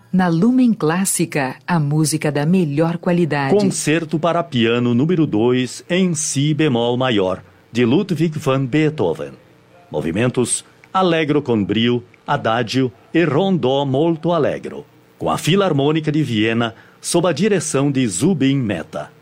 Na Lumen Clássica, a música da melhor qualidade. Concerto para piano número 2 em si bemol maior, de Ludwig van Beethoven. Movimentos allegro con brio, adagio e rondò molto allegro, com a Filarmônica de Viena, sob a direção de Zubin Mehta.